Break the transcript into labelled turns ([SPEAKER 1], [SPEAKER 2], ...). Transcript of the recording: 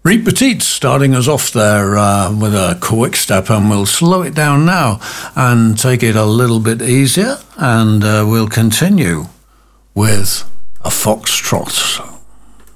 [SPEAKER 1] Reed Petit starting us off there with a quick step, and we'll slow it down now and take it a little bit easier, and we'll continue with a foxtrot.